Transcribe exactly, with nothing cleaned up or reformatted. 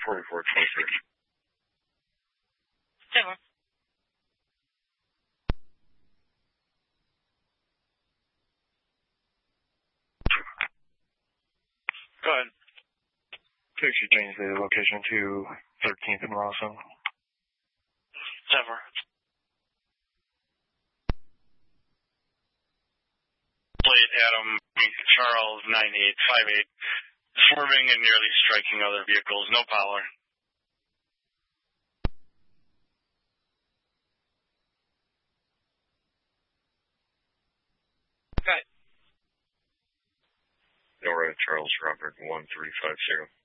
forty-four twenty-six. Seven. Go ahead. Please change the location to thirteenth and Rawson. Seven. Plate Adam Charles nine eight five eight, swerving and nearly striking other vehicles. No power. Good. No right, Charles Robert one three five zero.